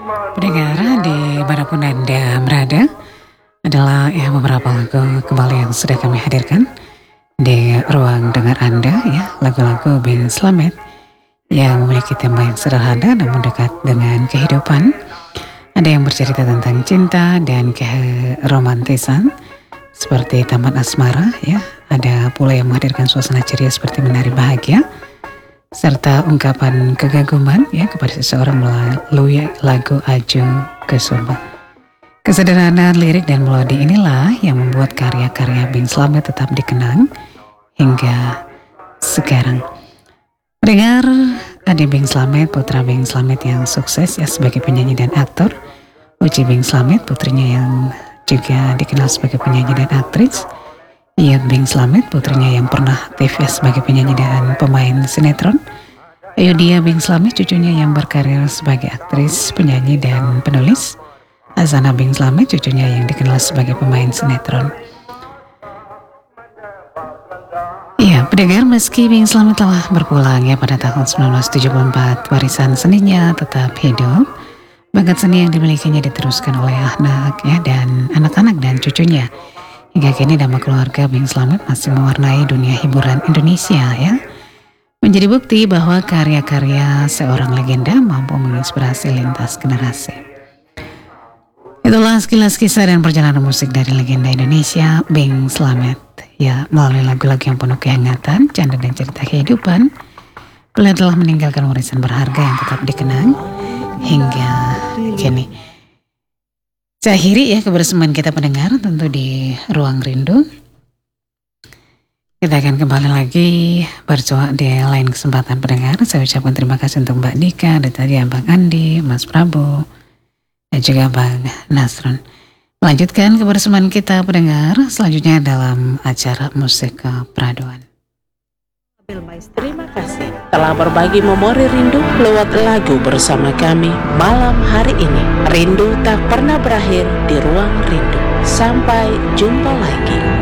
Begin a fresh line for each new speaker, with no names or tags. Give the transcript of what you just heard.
Pendengar dimanapun Anda berada, adalah beberapa lagu kembali yang sudah kami hadirkan di ruang dengar Anda, lagu-lagu Bing Slamet yang memiliki tema yang sederhana namun dekat dengan kehidupan. Ada yang bercerita tentang cinta dan keromantisan seperti Taman Asmara, Ada pula yang menghadirkan suasana ceria seperti Menari Bahagia, serta ungkapan kegaguman kepada seseorang melalui lagu Aju Kesuma. Kesederhanaan lirik dan melodi inilah yang membuat karya-karya Bing Slamet tetap dikenang hingga sekarang. Mendengar adik Bing Slamet, putra Bing Slamet yang sukses sebagai penyanyi dan aktor, Uci Bing Slamet, putrinya yang juga dikenal sebagai penyanyi dan aktris, Iyut Bing Slamet, putrinya yang pernah aktif sebagai penyanyi dan pemain sinetron, Ayudia Bing Slamet, cucunya yang berkarir sebagai aktris, penyanyi dan penulis, Azana Bing Slamet, cucunya yang dikenal sebagai pemain sinetron. Pendengar, meski Bing Slamet telah berpulang pada tahun 1974, warisan seninya tetap hidup. Bakat seni yang dimilikinya diteruskan oleh anak dan anak-anak dan cucunya. Hingga kini nama keluarga Bing Slamet masih mewarnai dunia hiburan Indonesia menjadi bukti bahwa karya-karya seorang legenda mampu menginspirasi lintas generasi. Itulah sekilas kisah dan perjalanan musik dari legenda Indonesia Bing Slamet. Melalui lagu-lagu yang penuh kehangatan, canda dan cerita kehidupan, beliau telah meninggalkan warisan berharga yang tetap dikenang hingga kini. Saya akhiri kebersamaan kita pendengar tentu di Ruang Rindu. Kita akan kembali lagi berjumpa di lain kesempatan pendengar. Saya ucapkan terima kasih untuk Mbak Dika, dan tadi Abang Andi, Mas Prabu, dan juga Bang Nasrun. Melanjutkan kebersamaan kita pendengar selanjutnya dalam acara Musik Peraduan.
Terima kasih telah berbagi memori rindu lewat lagu bersama kami malam hari ini. Rindu tak pernah berakhir di Ruang Rindu. Sampai jumpa lagi.